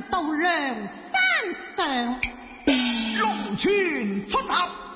到梁山上， 龙泉出头。